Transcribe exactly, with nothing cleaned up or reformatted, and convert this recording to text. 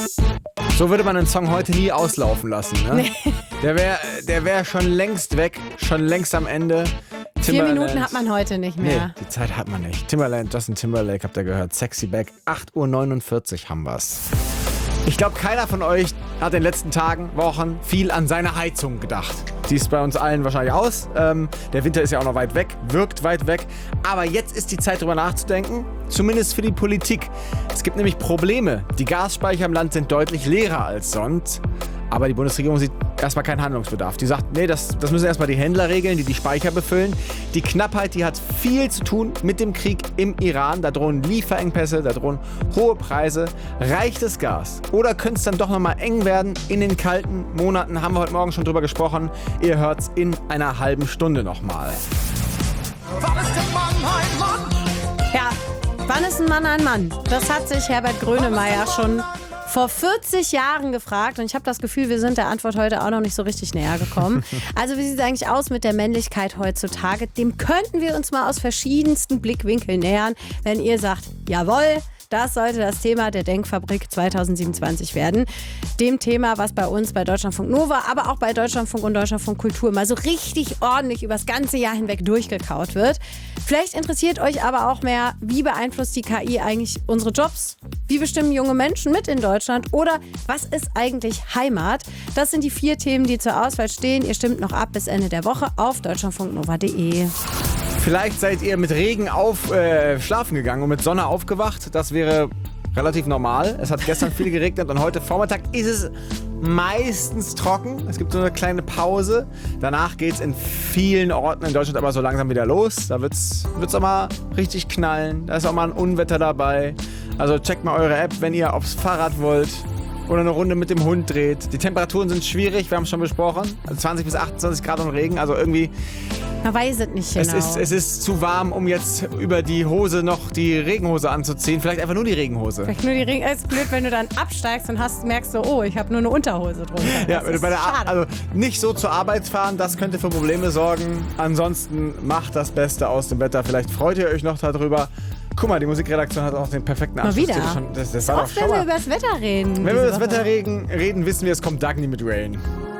So würde man einen Song heute nie auslaufen lassen, ne? Nee. Der wäre der wär schon längst weg, schon längst am Ende. Vier Minuten hat man heute nicht mehr. Nee, die Zeit hat man nicht. Timbaland, Justin Timberlake, habt ihr gehört. Sexy Back, acht Uhr neunundvierzig haben wir's. Ich glaube, keiner von euch hat in den letzten Tagen, Wochen viel an seine Heizung gedacht. Die ist bei uns allen wahrscheinlich aus. Ähm, der Winter ist ja auch noch weit weg, wirkt weit weg. Aber jetzt ist die Zeit, darüber nachzudenken, zumindest für die Politik. Es gibt nämlich Probleme. Die Gasspeicher im Land sind deutlich leerer als sonst. Aber die Bundesregierung sieht erstmal keinen Handlungsbedarf. Die sagt, nee, das, das müssen erstmal die Händler regeln, die die Speicher befüllen. Die Knappheit, die hat viel zu tun mit dem Krieg im Iran. Da drohen Lieferengpässe, da drohen hohe Preise. Reicht das Gas? Oder könnte es dann doch nochmal eng werden in den kalten Monaten? Haben wir heute Morgen schon drüber gesprochen. Ihr hört's in einer halben Stunde nochmal. Wann ist der Mann ein Mann? Ja, wann ist ein Mann ein Mann? Das hat sich Herbert Grönemeyer schon vor vierzig Jahren gefragt und ich habe das Gefühl, wir sind der Antwort heute auch noch nicht so richtig näher gekommen. Also wie sieht es eigentlich aus mit der Männlichkeit heutzutage? Dem könnten wir uns mal aus verschiedensten Blickwinkeln nähern, wenn ihr sagt, jawohl, das sollte das Thema der Denkfabrik zwanzig siebenundzwanzig werden. Dem Thema, was bei uns bei Deutschlandfunk Nova, aber auch bei Deutschlandfunk und Deutschlandfunk Kultur mal so richtig ordentlich übers ganze Jahr hinweg durchgekaut wird. Vielleicht interessiert euch aber auch mehr, wie beeinflusst die K I eigentlich unsere Jobs? Wie bestimmen junge Menschen mit in Deutschland? Oder was ist eigentlich Heimat? Das sind die vier Themen, die zur Auswahl stehen. Ihr stimmt noch ab bis Ende der Woche auf deutschlandfunknova punkt de. Vielleicht seid ihr mit Regen auf äh, schlafen gegangen und mit Sonne aufgewacht. Das wäre relativ normal. Es hat gestern viel geregnet und heute Vormittag ist es meistens trocken. Es gibt so eine kleine Pause. Danach geht es in vielen Orten in Deutschland aber so langsam wieder los. Da wird es auch mal richtig knallen. Da ist auch mal ein Unwetter dabei. Also checkt mal eure App, wenn ihr aufs Fahrrad wollt oder eine Runde mit dem Hund dreht. Die Temperaturen sind schwierig, wir haben es schon besprochen. Also zwanzig bis achtundzwanzig Grad und Regen, also irgendwie... Man weiß es nicht genau. Es ist, es ist zu warm, um jetzt über die Hose noch die Regenhose anzuziehen. Vielleicht einfach nur die Regenhose. Vielleicht nur die Regen. Es ist blöd, wenn du dann absteigst und hast, merkst so, oh, ich habe nur eine Unterhose drunter. Ja, wenn du bei der Ar- also nicht so zur Arbeit fahren, das könnte für Probleme sorgen. Ansonsten macht das Beste aus dem Wetter. Vielleicht freut ihr euch noch darüber. Guck mal, die Musikredaktion hat auch den perfekten Anschluss. Mal wieder. Schon, das, das ist war oft, doch wenn schon wir mal. über das Wetter reden. Wenn wir über das Wetter reden, reden, wissen wir, es kommt Dagny mit Rain.